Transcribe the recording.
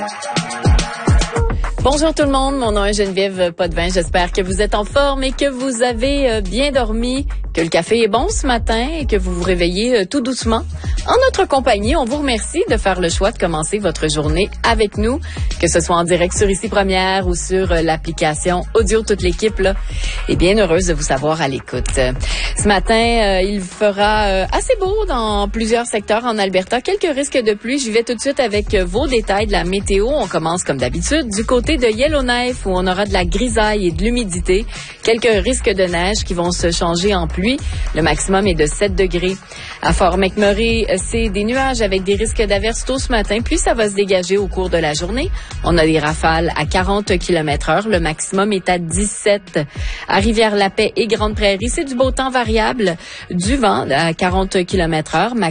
Bonjour tout le monde, mon nom est Geneviève Potvin. J'espère que vous êtes en forme et que vous avez bien dormi, que le café est bon ce matin et que vous vous réveillez tout doucement. En notre compagnie, on vous remercie de faire le choix de commencer votre journée avec nous, que ce soit en direct sur Ici Première ou sur l'application audio. Toute l'équipe là est bien heureuse de vous savoir à l'écoute. Ce matin, il fera assez beau dans plusieurs secteurs en Alberta. Quelques risques de pluie. J'y vais tout de suite avec vos détails de la météo. On commence comme d'habitude du côté de Yellowknife où on aura de la grisaille et de l'humidité. Quelques risques de neige qui vont se changer en pluie. Le maximum est de 7 degrés. À Fort McMurray, c'est des nuages avec des risques d'averses tôt ce matin, puis ça va se dégager au cours de la journée. On a des rafales à 40 km/h. Le maximum est à 17. À Rivière-la-Paix et Grande-Prairie, c'est du beau temps variable, du vent à 40 km/h.